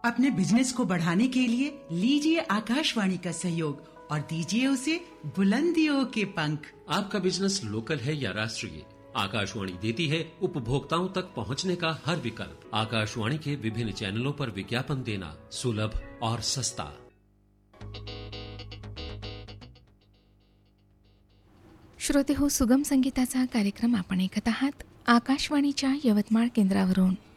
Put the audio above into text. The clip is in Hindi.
अपने बिजनेस को बढ़ाने के लिए लीजिए आकाशवाणी का सहयोग और दीजिए उसे बुलंदियों के पंख। आपका बिजनेस लोकल है या राष्ट्रीय, आकाशवाणी देती है उपभोक्ताओं तक पहुंचने का हर विकल्प। आकाशवाणी के विभिन्न चैनलों पर विज्ञापन देना सुलभ और सस्ता। श्रोते हो, सुगम संगीताचा कार्यक्रम आपण ऐकत आहात आकाशवाणीच्या यवतमाळ केंद्रावरून।